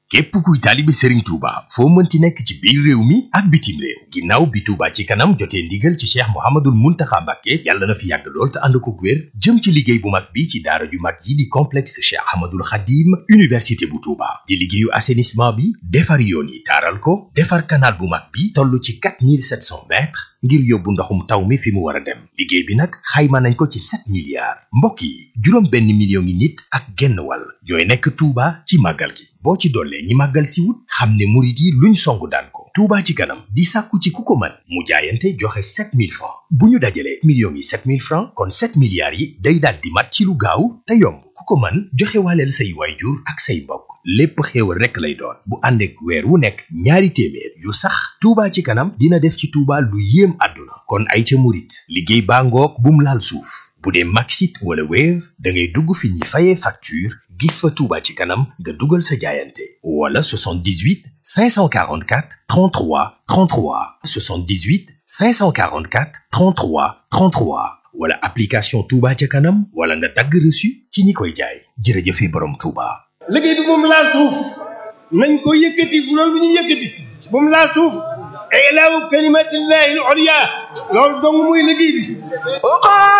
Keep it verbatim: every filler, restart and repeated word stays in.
képp kuy taalibe Serigne Touba foo mënti nekk ci biir réew mi ak bitim réew ginnaaw bi Touba ci kanam jotee ndigal ci Cheikh Mouhamadoul Mountakha Mbacké yàlla na fi yàgg lool te ànd ko wér jëm ci liggéey bu mag bi ci daara ju mag yi di complexe Cheikh Ahmadoul Khadim université bu Touba di liggéeyu assainissement bi defar yoon yi taaral ko defar canal bu mag bi toll ci quatre mille sept cents mètres ngir yóbbu ndoxum taw mi fi mu war a dem liggéey bi nag xayma nañ ko ci sept milliards mbokk yi juróom benn million ngi nit ak genn wàll ñooy nekk Touba ci màggal gi boo ci dollee ñi màggal si wut xam ne murit yi luñ songu daan ko Touba ci kanam di sàkku ci ku ko mën mu jaayante joxe sept mille francs bu ñu dajalee millions yi sept mille francs kon sept milliards yi day daal di mat ci lu gaaw te yomb ku ko mën joxe waaleel say waayjur ak say mbokk lépp xéewal rekk lay doon bu ànd ak weer wu nekk ñaari téeméer yu sax Touba ci kanam dina def ci Touba lu yéem àdduna kon ay ca murit liggéey baa ngoog bum laal suuf bu dee Maxit wala Wave da ngay dugg fi ñuy fayee facture gis fa Touba ci kanam nga dugal sa jaayante wala soixante-dix-huit cinq cent quarante-quatre trente-trois trente-trois soixante-dix-huit cinq cent quarante-quatre trente-trois trente-trois wala application Touba ca kanam wala nga dagg reçu ci ñi koy jaay jërëjëfe borom Touba. liggéey bi moom laal suuf nañ ko yëkkati bu loolu ñu yëkkati moom laal suuf ilaahu kalimatillahi al-ulya loolu dong muy liggéey bi